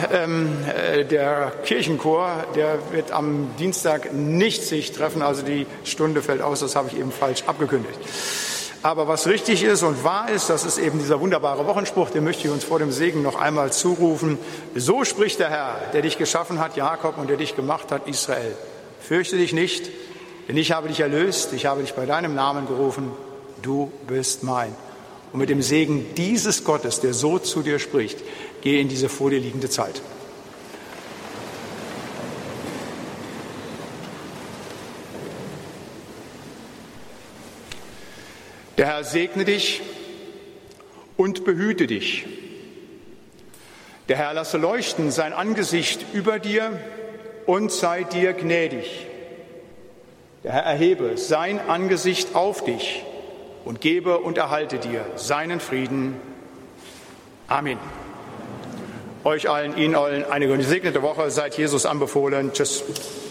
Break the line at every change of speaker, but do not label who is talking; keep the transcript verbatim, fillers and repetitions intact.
ähm, äh, der Kirchenchor, der wird am Dienstag nicht sich treffen, also die Stunde fällt aus, das habe ich eben falsch abgekündigt. Aber was richtig ist und wahr ist, das ist eben dieser wunderbare Wochenspruch, den möchte ich uns vor dem Segen noch einmal zurufen. So spricht der Herr, der dich geschaffen hat, Jakob, und der dich gemacht hat, Israel. Fürchte dich nicht, denn ich habe dich erlöst, ich habe dich bei deinem Namen gerufen, du bist mein. Und mit dem Segen dieses Gottes, der so zu dir spricht, gehe in diese vor dir liegende Zeit. Der Herr segne dich und behüte dich. Der Herr lasse leuchten sein Angesicht über dir und sei dir gnädig. Der Herr erhebe sein Angesicht auf dich und gebe und erhalte dir seinen Frieden. Amen. Euch allen, Ihnen allen eine gesegnete Woche. Seid Jesus anbefohlen. Tschüss.